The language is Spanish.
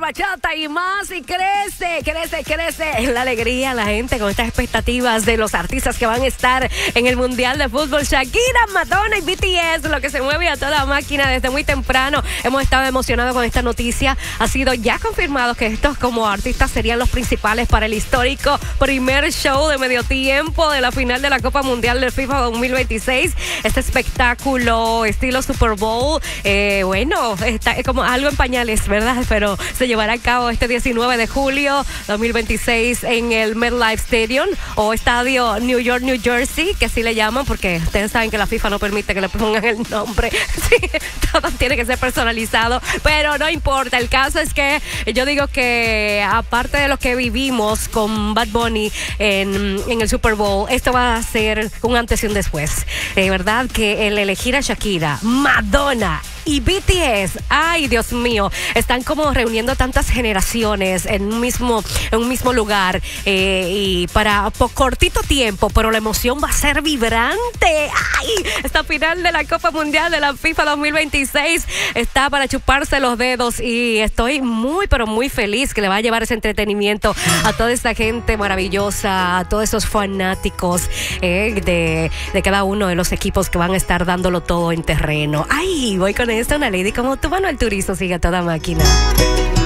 bachata y más, y crece la alegría, la gente con estas expectativas de los artistas que van a estar en el Mundial de Fútbol. Shakira, Madonna y BTS, lo que se mueve a toda máquina desde muy temprano. Hemos estado emocionados con esta noticia. Ha sido ya confirmado que estos como artistas serían los principales para el histórico primer show de medio tiempo de la final de la Copa Mundial del FIFA 2026. Este espectáculo estilo Super Bowl, bueno, está como algo en pañales, ¿verdad? Pero se llevará a cabo este 19 de julio 2026 en el MetLife Stadium o Estadio New York, New Jersey, que así le llaman, porque ustedes saben que la FIFA no permite que le pongan el nombre. Sí, todo tiene que ser personalizado, pero no importa. El caso es que yo digo que aparte de lo que vivimos con Bad Bunny en el Super Bowl, esto va a ser un antes y un después. De verdad que el elegir a Shakira, Madonna y BTS, ay Dios mío, están como reuniendo tantas generaciones en un mismo lugar, y para cortito tiempo, pero la emoción va a ser vibrante. Ay, esta final de la Copa Mundial de la FIFA 2026 está para chuparse los dedos y estoy muy pero muy feliz que le va a llevar ese entretenimiento a toda esta gente maravillosa, a todos esos fanáticos de cada uno de los equipos que van a estar dándolo todo en terreno. Ay, voy con esto, una lady como tu Manuel Turizo, sigue a toda máquina.